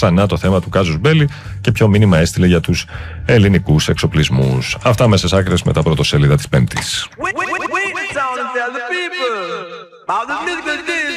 ξανά το θέμα του κάζους μπέλι και ποιο μήνυμα έστειλε για τους ελληνικούς εξοπλισμούς. Αυτά μέσες άκρες με τα πρωτοσέλιδα της Πέμπτης.